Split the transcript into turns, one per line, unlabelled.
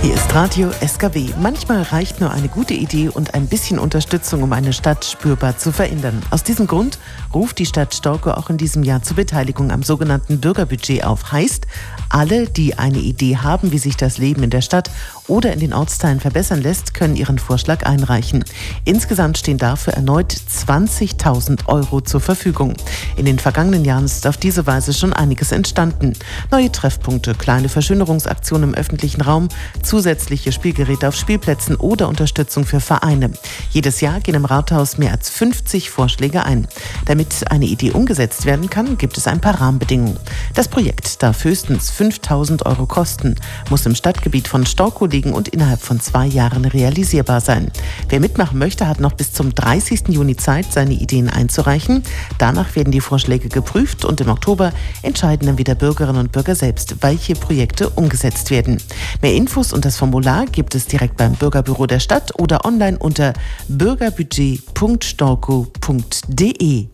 Hier ist Radio SKW. Manchmal reicht nur eine gute Idee und ein bisschen Unterstützung, um eine Stadt spürbar zu verändern. Aus diesem Grund ruft die Stadt Storkow auch in diesem Jahr zur Beteiligung am sogenannten Bürgerbudget auf. Heißt, alle, die eine Idee haben, wie sich das Leben in der Stadt oder in den Ortsteilen verbessern lässt, können ihren Vorschlag einreichen. Insgesamt stehen dafür erneut 20.000 Euro zur Verfügung. In den vergangenen Jahren ist auf diese Weise schon einiges entstanden. Neue Treffpunkte, kleine Verschönerungsaktionen im öffentlichen Raum, zusätzliche Spielgeräte auf Spielplätzen oder Unterstützung für Vereine. Jedes Jahr gehen im Rathaus mehr als 50 Vorschläge ein. Damit eine Idee umgesetzt werden kann, gibt es ein paar Rahmenbedingungen. Das Projekt darf höchstens 5.000 Euro kosten, muss im Stadtgebiet von Storkow liegen und innerhalb von 2 Jahren realisierbar sein. Wer mitmachen möchte, hat noch bis zum 30. Juni Zeit, seine Ideen einzureichen. Danach werden die Vorschläge geprüft und im Oktober entscheiden dann wieder Bürgerinnen und Bürger selbst, welche Projekte umgesetzt werden. Mehr Infos und das Formular gibt es direkt beim Bürgerbüro der Stadt oder online unter bürgerbudget.storkow.de.